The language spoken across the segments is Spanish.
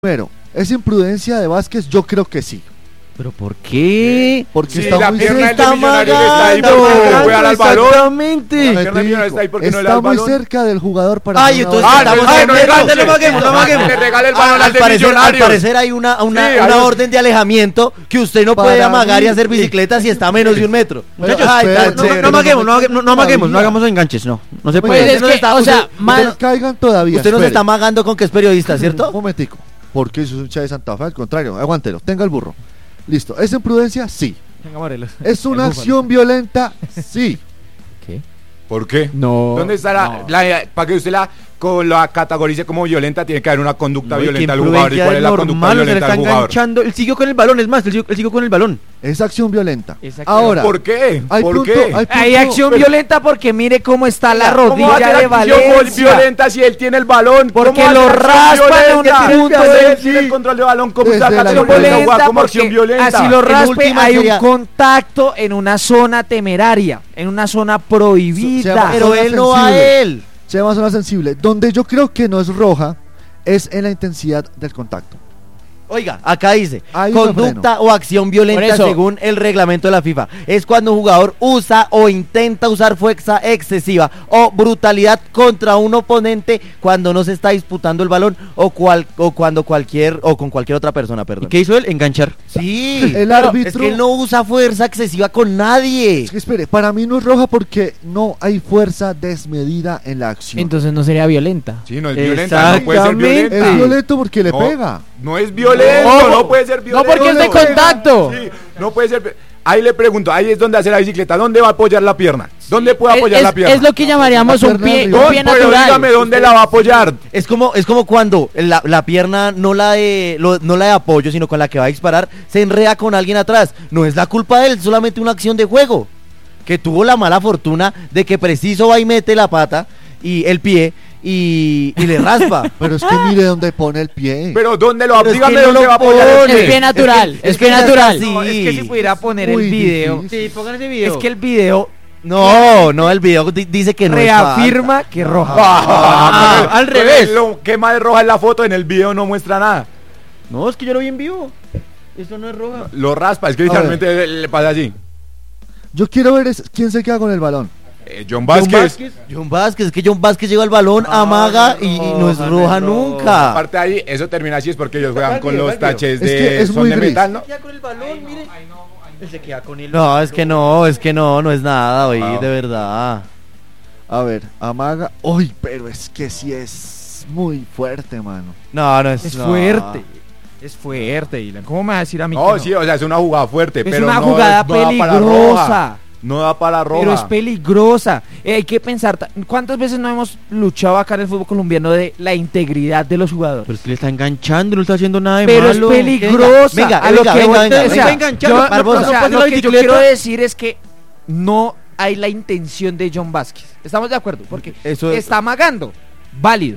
Primero, ¿es imprudencia de Vázquez? Yo creo que sí. ¿Pero por qué? Porque Sí, está la muy pierna cerca. del Millonarios está ahí porque no le puede dar al balón. Exactamente. La pierna del Millonarios está ahí porque no le da Está el muy balón. cerca del jugador para Ay, hacer una entonces bola. estamos no en le medio. enganche. No maguemos, no maguemos. Le regale el balón al de Al Millonarios. parecer hay una Sí, orden de alejamiento que usted no puede Para amagar y mí- hacer bicicleta si está a menos de 1 metro. Pero, Muchachos, espérate, no amaguemos, no amaguemos, no sabía. hagamos enganches, no se Pues puede. es Usted nos está- Ustedes caigan todavía. usted nos espere. está amagando con que es periodista, Un ¿cierto? momentico. Porque eso es un hincha de Santa Fe, al contrario, aguántelo, tenga el burro. Listo, ¿es imprudencia? Sí. Venga, Morelos. ¿Es una El acción violenta? Sí. ¿Qué? ¿Por qué? No. ¿Dónde está para que usted la categorice como violenta? Tiene que haber una conducta No, y violenta que del jugador. ¿Y cuál es la conducta normal, se le violenta está del jugador? enganchando. Él siguió con el balón, es más, él siguió con el balón. Es acción violenta. Exacto. Ahora, ¿Por qué? hay ¿Por punto- qué? Hay acción pero- violenta porque mire cómo está la ¿Cómo va a rodilla ser de acción Valencia. violenta si él tiene el balón? Porque ¿Cómo va a lo ser acción raspan en violenta? un punto Él de- tiene el control de balón como Desde saca la la línea. violenta como acción porque violenta. así lo En raspe, última hay sería- un contacto en una zona temeraria, en una zona Se prohibida. llama- Pero zona él no a sensible. él. se llama zona sensible. Donde yo creo que no es roja es en la intensidad del contacto. Oiga, acá dice, Hay un conducta o acción Por violenta eso. según el reglamento de la FIFA. Es cuando un jugador usa o intenta usar fuerza excesiva o brutalidad contra un oponente cuando no se está disputando el balón o cuando con cualquier otra persona, perdón. ¿Y qué hizo él? Enganchar. Sí, El pero árbitro- es que él no usa fuerza excesiva con nadie. Es que espere, para mí no es roja porque no hay fuerza desmedida en la acción. Entonces no sería violenta. Sí, no es violenta, no puede ser Exactamente. violenta. Es violento porque le No. pega. No es violento, no puede ser violento. No, porque es de contacto. Sí, no puede ser. Ahí le pregunto, ahí es donde hace la bicicleta. ¿Dónde va a apoyar la pierna? ¿Dónde puede apoyar la pierna? Es lo que llamaríamos La un pierna pie, arriba. un No, pie pero natural. dígame dónde la va a apoyar. Es como cuando la pierna no la de apoyo, sino con la que va a disparar, se enreda con alguien atrás. No es la culpa de él, es solamente una acción de juego. Que tuvo la mala fortuna de que preciso va y mete la pata y el pie y le raspa. Pero es que mire dónde pone el pie. Pero ¿dónde lo va? Pero es Dígame que no dónde lo va a apoyar el pone. Es pie. pie natural, es pie ya está natural. así. No, es que si pudiera poner Muy el video. difícil. Sí, pongan ese video. Es que el video No, el video dice que no es reafirma falta. que roja. al revés. Lo que más de roja es la foto, en el video no muestra nada. No, es que yo lo vi en vivo. Eso no es roja. Lo raspa, es que A ver. literalmente le pasa así. Yo quiero ver quién se queda con el balón. John Vázquez. John Vázquez, es que John Vázquez llega al balón, amaga y no es roja nunca. Aparte ahí, eso termina así, es porque ellos juegan con video, los saca el taches video. Es que de es son muy de gris. metal, ¿no? Ya con el balón, mire. Él se queda con él. No, es que no es nada, oye, Wow. de verdad. A ver, amaga. Uy, pero es que sí es muy fuerte, mano. No Es no. fuerte. Es fuerte, Ilan. ¿Cómo me va a decir a mí No, que sí, o sea, es una jugada fuerte, Es pero una no jugada no da para peligrosa. roja. No da para roja. Pero es peligrosa. Hay que pensar, ¿cuántas veces no hemos luchado acá en el fútbol colombiano de la integridad de los jugadores? Pero es que le está enganchando, no está haciendo nada de Pero es malo. peligrosa. Venga, A lo venga, que venga, voy- venga, o sea, venga. enganchando, yo- Barbosa, o sea, no pone lo la que yo bicicleta. quiero decir es que no hay la intención de John Vázquez. ¿Estamos de acuerdo? Porque Eso está amagando. Válido.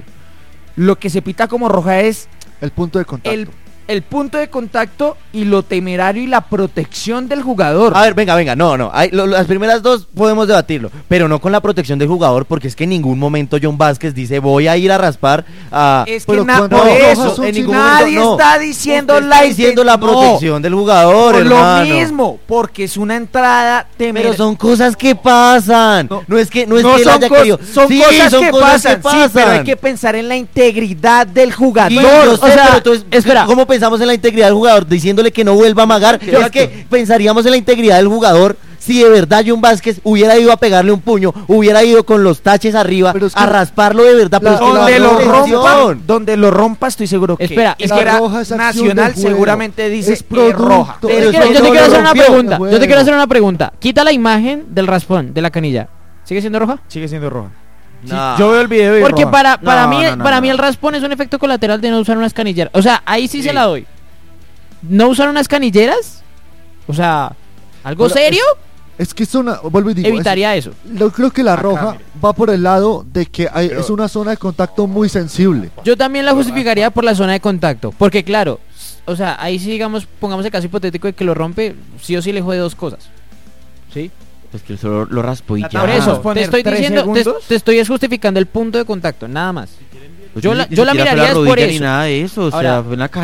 Lo que se pita como roja es El punto de contacto. el punto de contacto y lo temerario y la protección del jugador. A ver, venga, no, las primeras dos podemos debatirlo, pero no con la protección del jugador, porque es que en ningún momento John Vázquez dice voy a ir a raspar a... Es pero que cuando por los eso rojas son en ningún nadie momento, no. está diciendo Usted está la diciendo la no, protección del jugador, por lo hermano. mismo, porque es una entrada temeraria. Pero son cosas que pasan. No es que él haya querido. son Sí, cosas son que cosas pasan, sí, pero hay que pensar en la integridad del jugador. Y yo sé, o sea, pero entonces, espera, ¿cómo pensamos en la integridad del jugador? Diciéndole que no vuelva a amagar. Es que pensaríamos en la integridad del jugador si de verdad John Vázquez hubiera ido a pegarle un puño, hubiera ido con los taches arriba Pero es que a rasparlo de verdad. Pero es que donde no lo es rompa, intención. donde lo rompa, estoy seguro que Espera, es la que era roja es acción Nacional de juego. seguramente dice Es producto. roja. Pero Yo es te que no quiero lo hacer una rompió. pregunta. Bueno. Yo te quiero hacer una pregunta. Quita la imagen del raspón, de la canilla. ¿Sigue siendo roja? Sigue siendo roja. No. Yo veo el video y Porque roja. para mí no. el raspón es un efecto colateral de no usar unas canilleras. O sea, ahí sí Sí. se la doy. ¿No usar unas canilleras? O sea, ¿algo Ahora, serio? Es que vuelvo y digo, Evitaría eso. yo creo que la Acá, roja mire. va por el lado de que Pero- es una zona de contacto muy sensible. Yo también la justificaría por la zona de contacto. Porque claro, o sea, ahí sí digamos, pongamos el caso hipotético de que lo rompe, sí o sí le jode dos cosas. ¿Sí? Pues que solo lo raspo y ya. Por Por eso, eso, te poner estoy 3 diciendo, segundos. te estoy justificando el punto de contacto, nada más. Yo la Ni siquiera fue miraría es por rodilla ni eso. nada de eso, o sea, Ahora, fue en la